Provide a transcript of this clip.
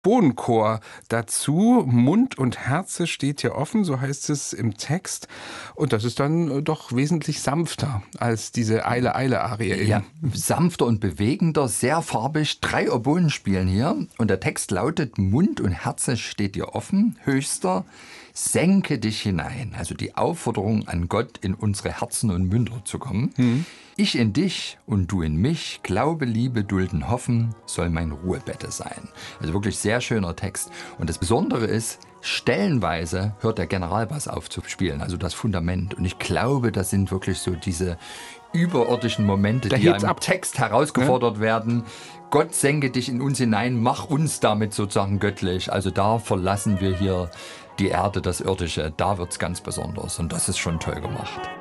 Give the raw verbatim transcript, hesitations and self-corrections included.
Bohnenchor dazu. Mund und Herze steht hier offen, so heißt es im Text. Und das ist dann doch wesentlich sanfter als diese Eile-Eile-Arie. Ja, sanfter und bewegender, sehr farbig. Drei Oboen spielen hier. Und der Text lautet: Mund und Herze steht dir offen, Höchster, senke dich hinein. Also die Aufforderung an Gott, in unsere Herzen und Münder zu kommen. Mhm. Ich in dich und du in mich, Glaube, Liebe, Dulden, Hoffen, soll mein Ruhebette sein. Also wirklich sehr schöner Text. Und das Besondere ist, stellenweise hört der Generalbass auf zu spielen, also das Fundament. Und ich glaube, das sind wirklich so diese überirdischen Momente, da die im ab. Text herausgefordert ja. werden. Gott senke dich in uns hinein, mach uns damit sozusagen göttlich. Also da verlassen wir hier die Erde, das Irdische. Da wird's ganz besonders. Und das ist schon toll gemacht.